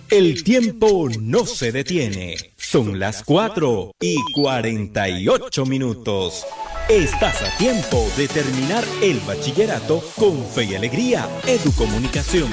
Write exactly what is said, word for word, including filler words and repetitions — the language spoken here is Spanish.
El tiempo no se detiene. Son las cuatro y cuarenta y ocho minutos. Estás a tiempo de terminar el bachillerato con fe y alegría. Educomunicación.